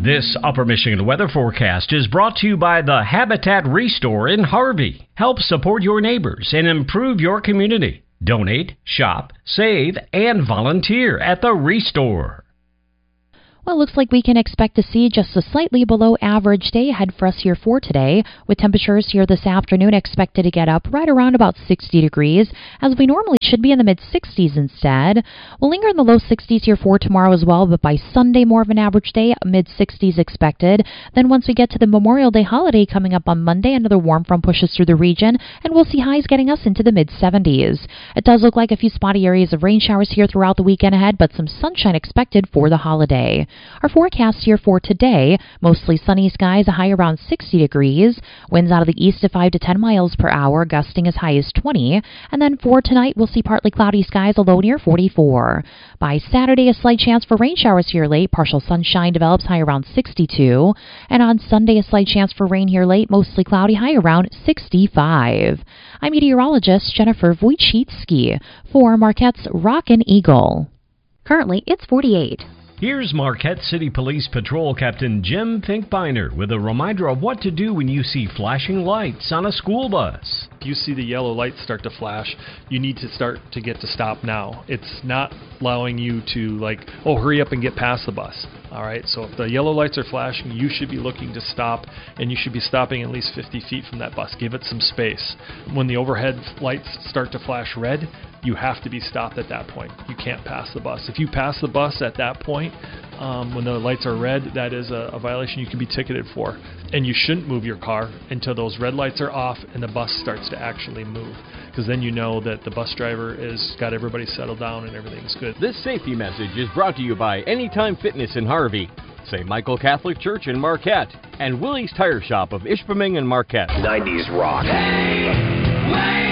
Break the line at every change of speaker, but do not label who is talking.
This Upper Michigan weather forecast is brought to you by the Habitat Restore in Harvey. Help support your neighbors and improve your community. Donate, shop, save, and volunteer at the Restore.
Well, it looks like we can expect to see just a slightly below average day ahead for us here for today, with temperatures here this afternoon expected to get up right around about 60 degrees, as we normally should be in the mid-60s instead. We'll linger in the low 60s here for tomorrow as well, but by Sunday more of an average day, mid-60s expected. Then once we get to the Memorial Day holiday coming up on Monday, another warm front pushes through the region, and we'll see highs getting us into the mid-70s. It does look like a few spotty areas of rain showers here throughout the weekend ahead, but some sunshine expected for the holiday. Our forecast here for today, mostly sunny skies, a high around 60 degrees, winds out of the east at 5 to 10 miles per hour, gusting as high as 20, and then for tonight we'll see partly cloudy skies, a low near 44. By Saturday, a slight chance for rain showers here late, partial sunshine develops, high around 62, and on Sunday, a slight chance for rain here late, mostly cloudy, high around 65. I'm meteorologist Jennifer Wojcicki for Marquette's Rockin' Eagle. Currently, it's 48.
Here's Marquette City Police Patrol Captain Jim Finkbeiner with a reminder of what to do when you see flashing lights on a school bus.
If you see the yellow lights start to flash, you need to start to get to stop now. It's not allowing you to hurry up and get past the bus. All right, so if the yellow lights are flashing, you should be looking to stop, and you should be stopping at least 50 feet from that bus. Give it some space. When the overhead lights start to flash red, you have to be stopped at that point. You can't pass the bus. If you pass the bus at that point, when the lights are red, that is a violation you can be ticketed for. And you shouldn't move your car until those red lights are off and the bus starts to actually move, because then you know that the bus driver has got everybody settled down and everything's good.
This safety message is brought to you by Anytime Fitness in Harvey, St. Michael Catholic Church in Marquette, and Willie's Tire Shop of Ishpeming and Marquette.
90s rock. Hey,